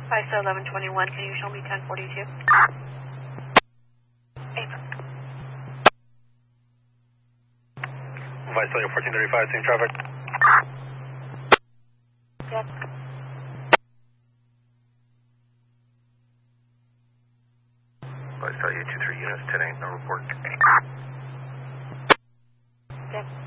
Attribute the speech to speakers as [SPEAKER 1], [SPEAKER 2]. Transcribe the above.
[SPEAKER 1] ISO 1121, can you show me 1042?
[SPEAKER 2] Vice 1435, same traffic.
[SPEAKER 1] Yes.
[SPEAKER 2] Vice 23 units, 10-8, no report.
[SPEAKER 1] Yes.